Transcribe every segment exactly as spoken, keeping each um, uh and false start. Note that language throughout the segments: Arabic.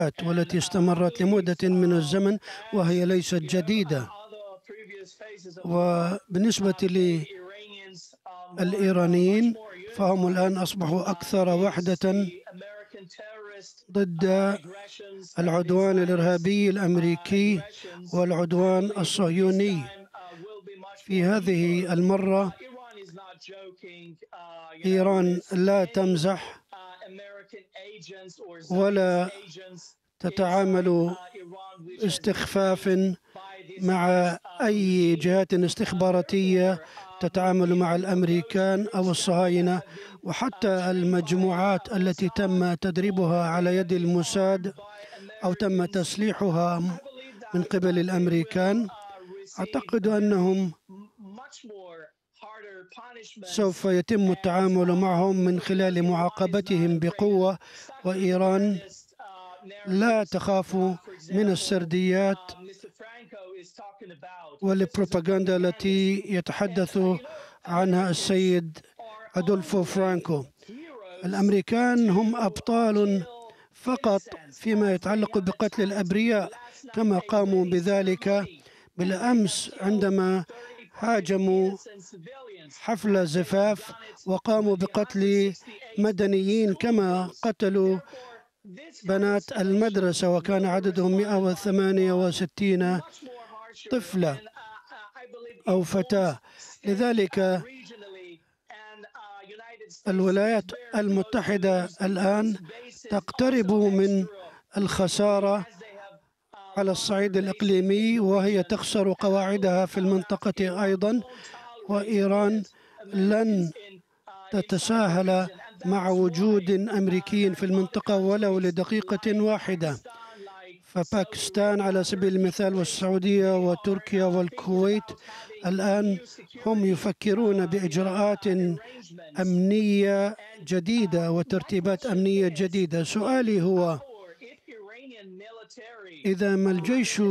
والتي استمرت لمدة من الزمن وهي ليست جديدة. وبالنسبة للإيرانيين فهم الآن أصبحوا أكثر وحدة ضد العدوان الإرهابي الأمريكي والعدوان الصهيوني. في هذه المرة إيران لا تمزح ولا تتعامل استخفافا مع أي جهات استخباراتية تتعامل مع الأمريكان أو الصهاينة، وحتى المجموعات التي تم تدريبها على يد الموساد أو تم تسليحها من قبل الأمريكان. أعتقد أنهم سوف يتم التعامل معهم من خلال معاقبتهم بقوة، وإيران لا تخاف من السرديات والبروباغندا التي يتحدث عنها السيد أدولفو فرانكو. الأمريكان هم أبطال فقط فيما يتعلق بقتل الأبرياء، كما قاموا بذلك بالأمس عندما هاجموا حفل زفاف وقاموا بقتل مدنيين، كما قتلوا بنات المدرسة وكان عددهم مئة وثمانية وستين طفلة أو فتاة. لذلك الولايات المتحدة الآن تقترب من الخسارة على الصعيد الإقليمي، وهي تخسر قواعدها في المنطقة أيضا، وإيران لن تتساهل مع وجود أمريكي في المنطقة ولو لدقيقة واحدة. فباكستان على سبيل المثال والسعودية وتركيا والكويت الآن هم يفكرون بإجراءات أمنية جديدة وترتيبات أمنية جديدة. سؤالي هو، إذا ما الجيش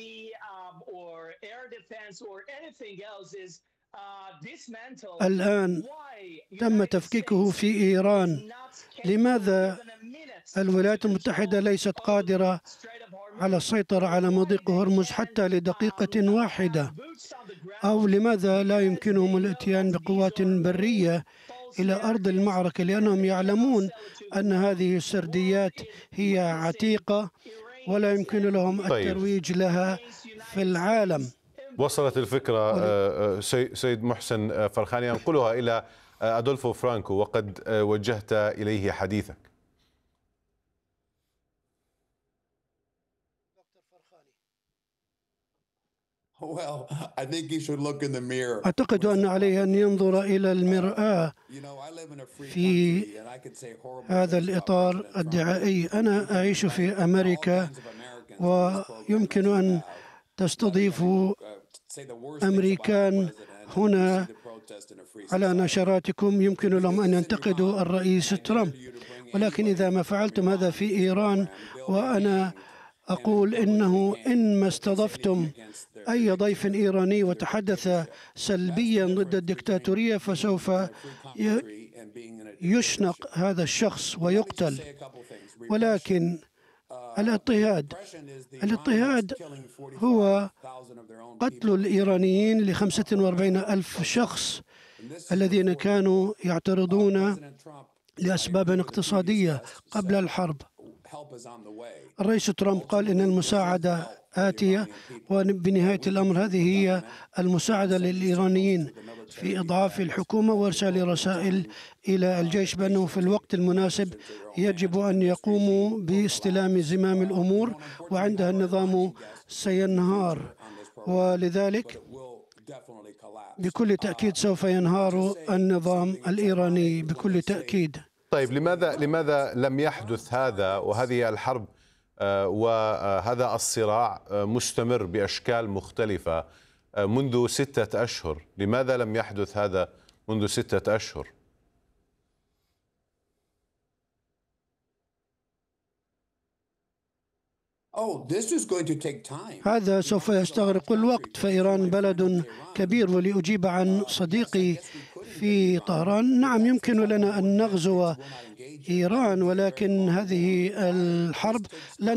الآن تم تفكيكه في إيران، لماذا الولايات المتحدة ليست قادرة على السيطرة على مضيق هرمز حتى لدقيقة واحدة؟ أو لماذا لا يمكنهم الاتيان بقوات برية إلى أرض المعركة؟ لأنهم يعلمون أن هذه السرديات هي عتيقة ولا يمكن لهم الترويج لها في العالم. وصلت الفكرة سيد محسن فرخاني، أنقلها إلى أدولفو فرانكو وقد وجهت إليه حديثك. أعتقد أن عليه أن ينظر إلى المرآة في هذا الإطار الدعائي. أنا أعيش في أمريكا، ويمكن أن تستضيف أمريكان هنا على نشراتكم، يمكن لهم أن ينتقدوا الرئيس ترامب، ولكن إذا ما فعلتم هذا في إيران، وأنا أقول إنه إن ما استضفتم أي ضيف إيراني وتحدث سلبيا ضد الدكتاتورية فسوف يشنق هذا الشخص ويقتل. ولكن الاضطهاد الاضطهاد هو قتل الإيرانيين لخمسة وأربعين ألف شخص الذين كانوا يعترضون لأسباب اقتصادية قبل الحرب. الرئيس ترامب قال إن المساعدة آتية، وبنهاية الأمر هذه هي المساعدة للإيرانيين في إضعاف الحكومة وإرسال رسائل إلى الجيش بأنه في الوقت المناسب يجب أن يقوموا باستلام زمام الأمور، وعندها النظام سينهار. ولذلك بكل تأكيد سوف ينهار النظام الإيراني بكل تأكيد. طيب، لماذا لماذا لم يحدث هذا وهذه الحرب وهذا الصراع مستمر بأشكال مختلفة منذ ستة أشهر؟ لماذا لم يحدث هذا منذ ستة أشهر؟ هذا سوف يستغرق الوقت، فإيران بلد كبير. ولأجيب عن صديقي في طهران، نعم يمكن لنا أن نغزو إيران، ولكن هذه الحرب لن